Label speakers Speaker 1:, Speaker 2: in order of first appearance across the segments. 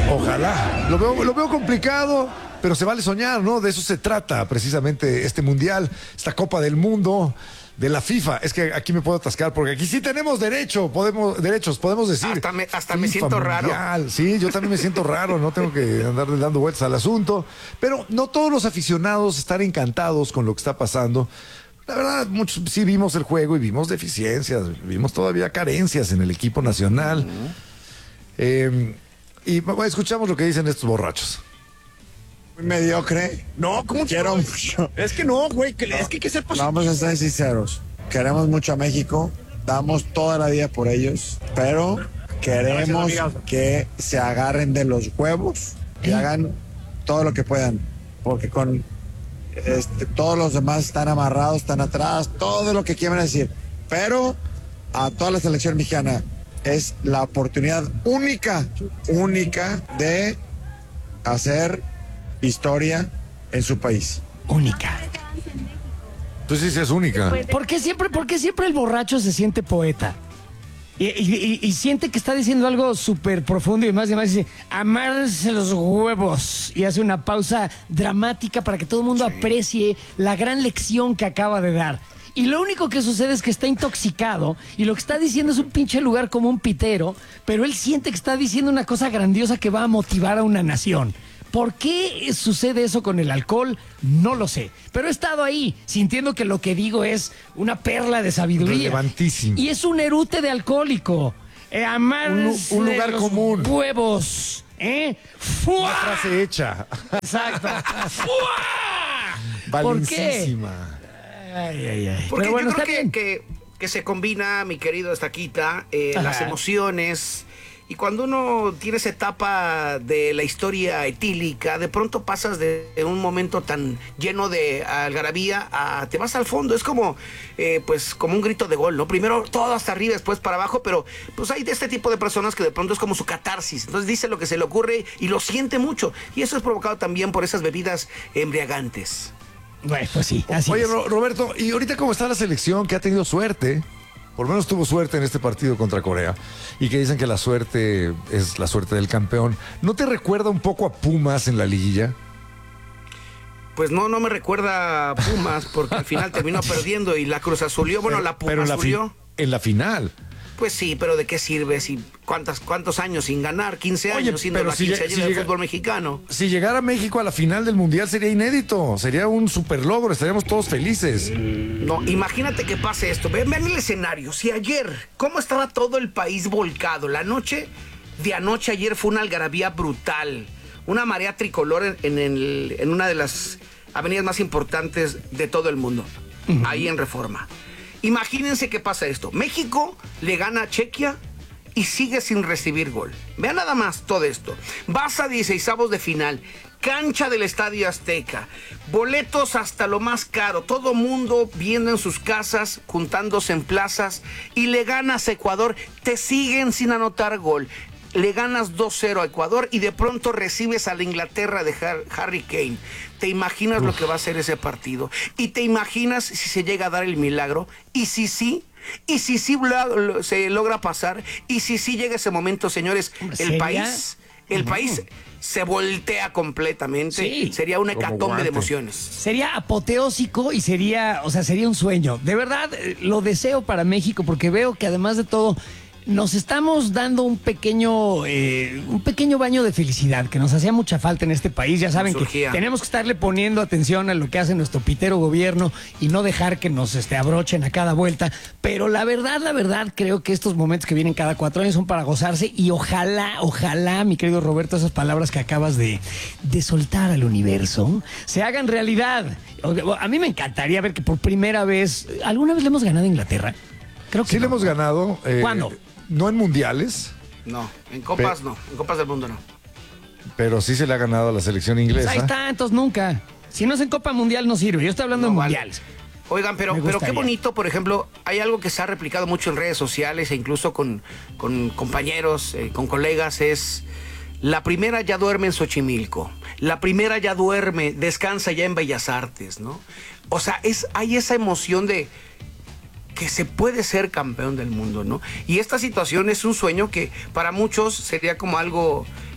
Speaker 1: Ojalá. Lo veo complicado, pero se vale soñar, ¿no? De eso se trata precisamente este mundial, esta Copa del Mundo de la FIFA. Es que aquí me puedo atascar porque aquí sí tenemos derechos, podemos decir.
Speaker 2: Hasta me siento
Speaker 1: mundial. Raro. Sí, yo también me siento raro, no tengo que andarle dando vueltas al asunto. Pero no todos los aficionados están encantados con lo que está pasando. La verdad, muchos sí vimos el juego y vimos deficiencias, vimos todavía carencias en el equipo nacional. Y escuchamos lo que dicen estos borrachos.
Speaker 3: Muy mediocre.
Speaker 2: No, ¿cómo
Speaker 3: quiero mucho?
Speaker 2: Es que no, güey, es que hay que ser positivo.
Speaker 3: Vamos a ser sinceros. Queremos mucho a México, damos toda la vida por ellos, pero queremos que se agarren de los huevos y hagan todo lo que puedan, porque con todos los demás están amarrados, están atrás, todo lo que quieran decir. Pero a toda la selección mexicana es la oportunidad única de hacer historia en su país.
Speaker 4: Única.
Speaker 1: Pues sí, es única.
Speaker 4: ¿Por qué siempre el borracho se siente poeta? Y siente que está diciendo algo súper profundo y más dice, amarse los huevos. Y hace una pausa dramática para que todo el mundo aprecie la gran lección que acaba de dar. Y lo único que sucede es que está intoxicado y lo que está diciendo es un pinche lugar como un pitero, pero él siente que está diciendo una cosa grandiosa que va a motivar a una nación. ¿Por qué sucede eso con el alcohol? No lo sé. Pero he estado ahí, sintiendo que lo que digo es una perla de sabiduría.
Speaker 1: Relevantísimo.
Speaker 4: Y es un erute de alcohólico.
Speaker 1: Un lugar común.
Speaker 4: Huevos. ¡Fua!
Speaker 1: Una frase hecha.
Speaker 4: Exacto. ¡Fua! ¿Por qué?
Speaker 2: Porque
Speaker 4: pero bueno,
Speaker 2: yo creo que se combina, mi querido Estaquita, las emociones. Y cuando uno tiene esa etapa de la historia etílica, de pronto pasas de un momento tan lleno de algarabía a te vas al fondo. Es como, pues, como un grito de gol, ¿no? Primero todo hasta arriba, después para abajo, pero pues hay de este tipo de personas que de pronto es como su catarsis. Entonces dice lo que se le ocurre y lo siente mucho. Y eso es provocado también por esas bebidas embriagantes.
Speaker 4: Bueno, pues sí, así
Speaker 1: Oye,
Speaker 4: es.
Speaker 1: Roberto, ¿y ahorita cómo está la selección que ha tenido suerte? Por lo menos tuvo suerte en este partido contra Corea. Y que dicen que la suerte es la suerte del campeón. ¿No te recuerda un poco a Pumas en la liguilla?
Speaker 2: Pues no me recuerda a Pumas, porque al final terminó perdiendo y la Cruz Azulió. Bueno, la Pumas Azulió.
Speaker 1: En la final.
Speaker 2: Pues sí, pero ¿de qué sirve? Si ¿Cuántos años sin ganar? 15 años siendo la quinceañera del fútbol mexicano.
Speaker 1: Si llegara México a la final del Mundial sería inédito, sería un super logro, estaríamos todos felices.
Speaker 2: No, imagínate que pase esto. Vean el escenario. Si ayer, ¿cómo estaba todo el país volcado? La noche de anoche ayer fue una algarabía brutal. Una marea tricolor en una de las avenidas más importantes de todo el mundo. Ahí en Reforma. Imagínense qué pasa esto. México le gana a Chequia y sigue sin recibir gol. Vean nada más todo esto. Vas a 16avos de final, cancha del Estadio Azteca, boletos hasta lo más caro, todo mundo viendo en sus casas, juntándose en plazas, y le ganas a Ecuador, te siguen sin anotar gol. Le ganas 2-0 a Ecuador y de pronto recibes a la Inglaterra de Harry Kane. ¿Te imaginas lo que va a ser ese partido? ¿Y te imaginas si se llega a dar el milagro? ¿Y si sí? ¿Y si sí se logra pasar? ¿Y si sí llega ese momento, señores? El país se voltea completamente.
Speaker 4: Sí.
Speaker 2: Sería una hecatombe de emociones.
Speaker 4: Sería apoteósico y sería un sueño. De verdad, lo deseo para México porque veo que además de todo nos estamos dando un pequeño baño de felicidad que nos hacía mucha falta en este país. Ya saben que tenemos que estarle poniendo atención a lo que hace nuestro pitero gobierno y no dejar que nos abrochen a cada vuelta. Pero la verdad, creo que estos momentos que vienen cada 4 años son para gozarse y ojalá, mi querido Roberto, esas palabras que acabas de soltar al universo se hagan realidad. A mí me encantaría ver que por primera vez, ¿alguna vez le hemos ganado a Inglaterra? Creo que
Speaker 1: sí,
Speaker 4: no.
Speaker 1: le hemos ganado.
Speaker 4: ¿Cuándo?
Speaker 1: No en mundiales.
Speaker 2: No, en copas no, en copas del mundo no.
Speaker 1: Pero sí se le ha ganado a la selección inglesa.
Speaker 4: Pues ahí está, entonces nunca. Si no es en Copa Mundial no sirve, yo estoy hablando de mundiales.
Speaker 2: Oigan, pero qué bonito, por ejemplo, hay algo que se ha replicado mucho en redes sociales e incluso con compañeros, con colegas, es la primera ya duerme en Xochimilco, la primera ya duerme, descansa ya en Bellas Artes, ¿no? O sea, hay esa emoción de que se puede ser campeón del mundo, ¿no? Y esta situación es un sueño que para muchos sería como algo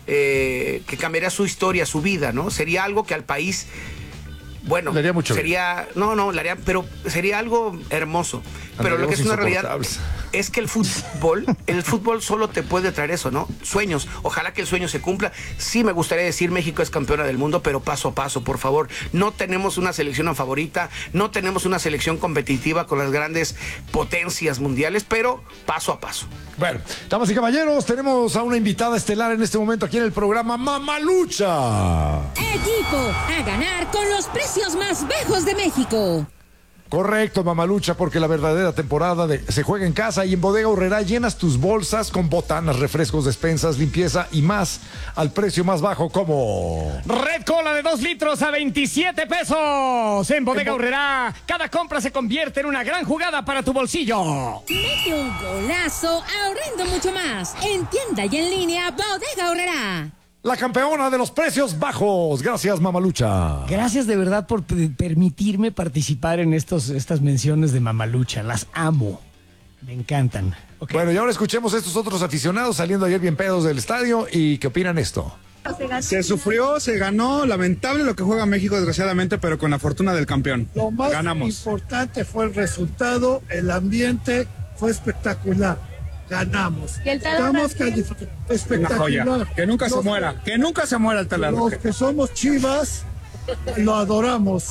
Speaker 2: que cambiaría su historia, su vida, ¿no? Sería algo que al país, bueno,
Speaker 1: le haría mucho
Speaker 2: sería, le haría, pero sería algo hermoso. Pero lo que es una realidad es que el fútbol solo te puede traer eso, ¿no? Sueños. Ojalá que el sueño se cumpla. Sí me gustaría decir México es campeona del mundo, pero paso a paso, por favor. No tenemos una selección favorita, no tenemos una selección competitiva con las grandes potencias mundiales, pero paso a paso.
Speaker 1: Bueno, damas y caballeros, tenemos a una invitada estelar en este momento aquí en el programa Mamalucha.
Speaker 5: Equipo a ganar con los precios más bajos de México.
Speaker 1: Correcto, Mamalucha, porque la verdadera temporada se juega en casa y en Bodega Aurrerá llenas tus bolsas con botanas, refrescos, despensas, limpieza y más al precio más bajo como...
Speaker 4: Red Cola de 2 litros a 27 pesos. En Bodega Aurrerá, cada compra se convierte en una gran jugada para tu bolsillo.
Speaker 5: Mete un golazo ahorrando mucho más. En tienda y en línea, Bodega Aurrerá.
Speaker 1: La campeona de los precios bajos. Gracias, Mamalucha.
Speaker 4: Gracias de verdad por permitirme participar en estas menciones de Mamalucha. Las amo. Me encantan. Okay.
Speaker 1: Bueno, y ahora escuchemos a estos otros aficionados saliendo ayer bien pedos del estadio. ¿Y qué opinan esto?
Speaker 6: Se sufrió, se ganó. Lamentable lo que juega México, desgraciadamente, pero con la fortuna del campeón.
Speaker 7: Lo más
Speaker 6: ganamos.
Speaker 7: Importante fue el resultado. El ambiente fue espectacular. Ganamos. Estamos espectacular.
Speaker 6: Una joya. Que nunca se muera. Que nunca se muera el taladro.
Speaker 7: Los que somos Chivas lo adoramos.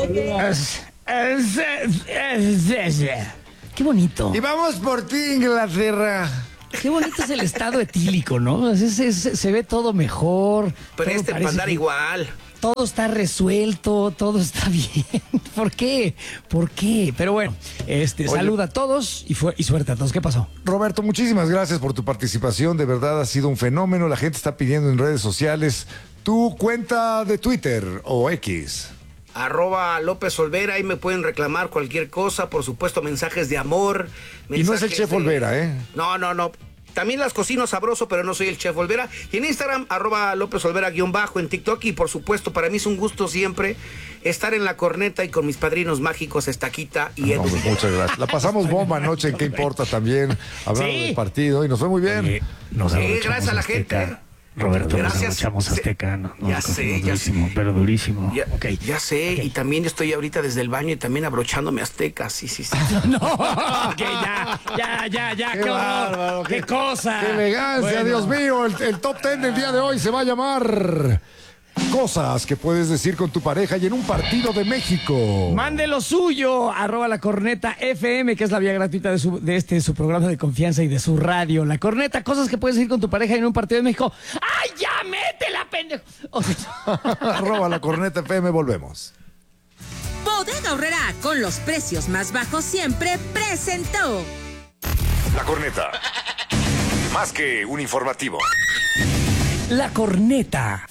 Speaker 4: Qué bonito.
Speaker 1: Y vamos por ti, Inglaterra.
Speaker 4: Qué bonito es el estado etílico, ¿no? Se ve todo mejor.
Speaker 2: Pero
Speaker 4: todo
Speaker 2: para andar igual.
Speaker 4: Todo está resuelto, todo está bien. ¿Por qué? Pero bueno, salud a todos y suerte a todos. ¿Qué pasó?
Speaker 1: Roberto, muchísimas gracias por tu participación. De verdad ha sido un fenómeno. La gente está pidiendo en redes sociales tu cuenta de Twitter o X.
Speaker 2: @López Olvera, ahí me pueden reclamar cualquier cosa, por supuesto, mensajes de amor.
Speaker 1: Y no es el Chef Olvera, ¿eh?
Speaker 2: No. También las cocino sabroso, pero no soy el Chef Olvera. Y en Instagram, @López Olvera _ en TikTok. Y por supuesto, para mí es un gusto siempre estar en la corneta y con mis padrinos mágicos, Estaquita y Edu.
Speaker 1: Pues muchas gracias. La pasamos bomba anoche, en qué importa también, hablando del partido, y nos fue muy bien.
Speaker 2: Gracias a la gente.
Speaker 4: Roberto,
Speaker 2: gracias.
Speaker 4: Nos echamos Azteca,
Speaker 2: ya sé,
Speaker 4: pero durísimo.
Speaker 2: Ya sé, y también estoy ahorita desde el baño y también abrochándome Azteca, sí.
Speaker 4: No, que ya, qué horror, qué cosa.
Speaker 1: Qué elegancia, Dios mío, el top 10 del día de hoy se va a llamar cosas que puedes decir con tu pareja y en un partido de México.
Speaker 4: Mande lo suyo, @La Corneta FM, que es la vía gratuita de su programa de confianza y de su radio. La Corneta, cosas que puedes decir con tu pareja en un partido de México. ¡Ay, ya, métela, pendejo!
Speaker 1: @La Corneta FM, volvemos.
Speaker 5: Bodega Aurrerá, con los precios más bajos siempre, presentó
Speaker 8: La Corneta. Más que un informativo.
Speaker 4: La Corneta.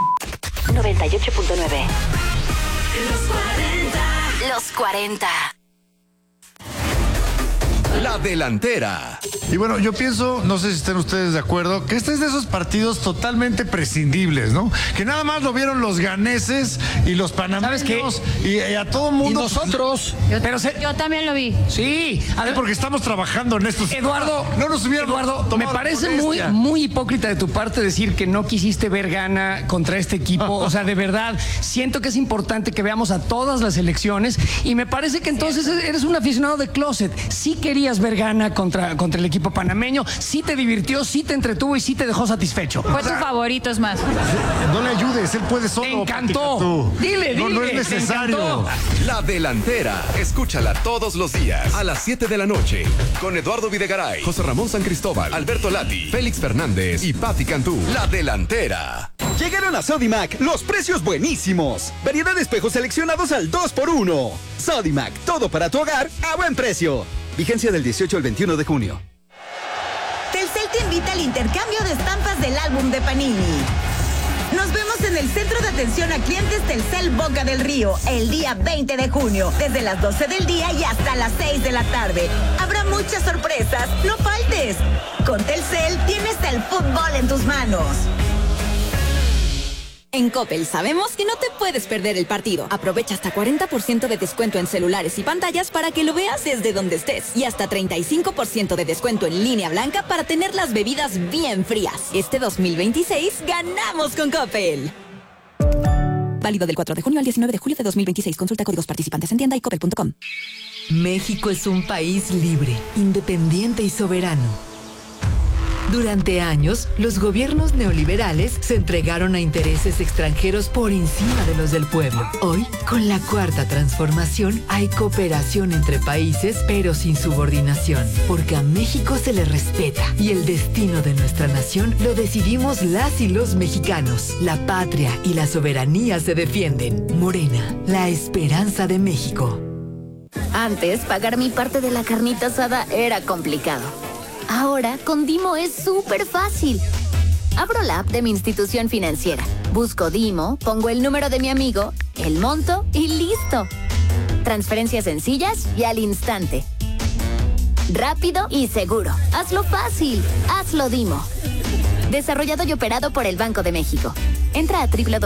Speaker 9: 98.9. Los 40.
Speaker 8: La Delantera.
Speaker 1: Y bueno, yo pienso, no sé si estén ustedes de acuerdo, que este es de esos partidos totalmente prescindibles, ¿no? Que nada más lo vieron los ganeses y los panameños.
Speaker 4: ¿Sabes qué?
Speaker 1: Y a todo mundo.
Speaker 4: Y nosotros.
Speaker 10: Yo también lo vi.
Speaker 4: Sí.
Speaker 1: Porque estamos trabajando en estos.
Speaker 4: Eduardo,
Speaker 1: no nos hubieran tomado
Speaker 4: me parece
Speaker 1: molestia.
Speaker 4: muy hipócrita de tu parte decir que no quisiste ver gana contra este equipo. O sea, de verdad, siento que es importante que veamos a todas las elecciones y me parece que entonces eres un aficionado de closet. Sí querías ver gana contra el equipo panameño, sí te divirtió, sí te entretuvo y sí te dejó satisfecho.
Speaker 10: Fue tu favorito, es más.
Speaker 1: No le ayudes, él puede solo.
Speaker 4: Me encantó. Dile.
Speaker 1: No es necesario.
Speaker 8: La Delantera. Escúchala todos los días a las 7 de la noche con Eduardo Videgaray, José Ramón San Cristóbal, Alberto Lati, Félix Fernández y Patti Cantú. La Delantera.
Speaker 11: Llegaron a Sodimac los precios buenísimos. Variedad de espejos seleccionados al 2x1. Sodimac, todo para tu hogar a buen precio. Vigencia del 18 al 21 de junio.
Speaker 12: Telcel te invita al intercambio de estampas del álbum de Panini. Nos vemos en el Centro de Atención a Clientes Telcel Boca del Río el día 20 de junio, desde las 12 del día y hasta las 6 de la tarde. Habrá muchas sorpresas, no faltes. Con Telcel tienes el fútbol en tus manos. En
Speaker 9: Coppel sabemos que no te puedes perder el partido. Aprovecha hasta 40% de descuento en celulares y pantallas para que lo veas desde donde estés. Y hasta 35% de descuento en línea blanca para tener las bebidas bien frías. Este 2026 ganamos con Coppel. Válido del 4 de junio al 19 de julio de 2026. Consulta códigos participantes en tienda y coppel.com.
Speaker 13: México es un país libre, independiente y soberano. Durante años, los gobiernos neoliberales se entregaron a intereses extranjeros por encima de los del pueblo. Hoy, con la Cuarta Transformación, hay cooperación entre países, pero sin subordinación, porque a México se le respeta y el destino de nuestra nación lo decidimos las y los mexicanos. La patria y la soberanía se defienden. Morena, la esperanza de México.
Speaker 14: Antes, pagar mi parte de la carnita asada era complicado. Ahora, con Dimo es súper fácil. Abro la app de mi institución financiera, busco Dimo, pongo el número de mi amigo, el monto y listo. Transferencias sencillas y al instante. Rápido y seguro. Hazlo fácil. Hazlo Dimo. Desarrollado y operado por el Banco de México. Entra a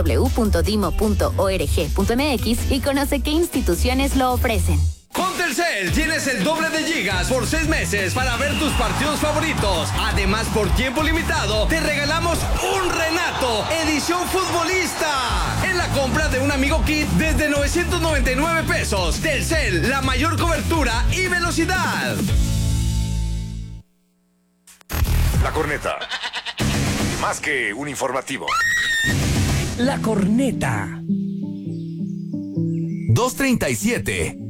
Speaker 14: www.dimo.org.mx y conoce qué instituciones lo ofrecen.
Speaker 15: Con Telcel tienes el doble de gigas por 6 meses para ver tus partidos favoritos. Además, por tiempo limitado, te regalamos un Renato, edición futbolista, en la compra de un Amigo Kit desde 999 pesos. Telcel, la mayor cobertura y velocidad.
Speaker 8: La Corneta. Más que un informativo.
Speaker 4: La Corneta.
Speaker 8: 2:37.